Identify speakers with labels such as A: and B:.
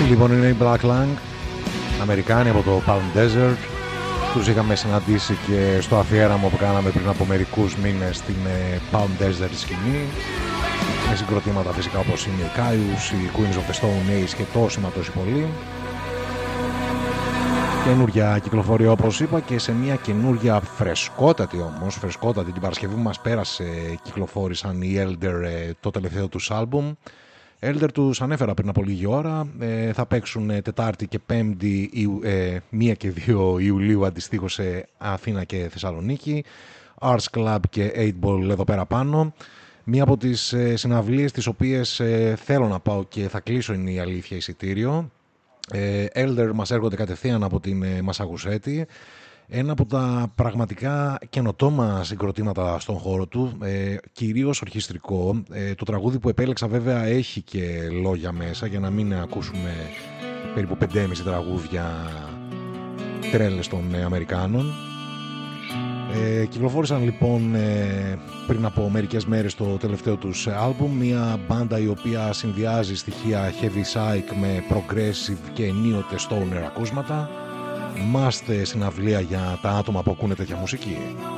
A: Λοιπόν, είναι οι Black Lung, Αμερικάνοι από το Palm Desert. Τους είχαμε συναντήσει και στο αφιέραμα που κάναμε πριν από μερικούς μήνες στην Palm Desert σκηνή, με συγκροτήματα φυσικά όπως είναι οι Caius, οι Queens of the Stone Age και τόσοι μα τόσοι πολλοί. Καινούργια κυκλοφορία όπως είπα, και σε μια καινούργια φρεσκότατη όμως, φρεσκότατη, την Παρασκευή που μας πέρασε κυκλοφόρησαν οι Elder το τελευταίο τους άλμπουμ. Elder τους ανέφερα πριν από λίγη ώρα, θα παίξουν Τετάρτη και Πέμπτη 1 και 2 Ιουλίου αντιστοίχως σε Αθήνα και Θεσσαλονίκη, Arts Club και 8 Ball εδώ πέρα πάνω. Μία από τις συναυλίες τις οποίες θέλω να πάω και θα κλείσω είναι η αλήθεια εισιτήριο. Elder μας έρχονται κατευθείαν από την Μασαγουσέτη, ένα από τα πραγματικά καινοτόμα συγκροτήματα στον χώρο του, κυρίως ορχιστρικό. Το τραγούδι που επέλεξα βέβαια έχει και λόγια μέσα, για να μην ακούσουμε περίπου 5,5 τραγούδια τρέλες των Αμερικάνων. Κυκλοφόρησαν λοιπόν πριν από μερικές μέρες το τελευταίο τους άλμπουμ, μια μπάντα η οποία συνδυάζει στοιχεία heavy psych με progressive και ενίοτε stoner ακούσματα. Μάστε συναυλία για τα άτομα που ακούνε τέτοια μουσική.